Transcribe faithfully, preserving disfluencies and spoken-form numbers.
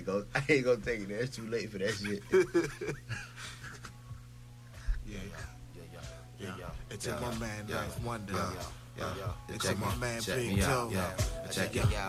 gonna, I ain't gonna take it. It's too late for that shit. Yeah, yeah, Yeah, yeah, yeah, yeah. It took yeah, my man yeah, Ninth Wonder. yeah, yeah, yeah. It Check took my me, man check Big me Joe. out, yeah. Check me out.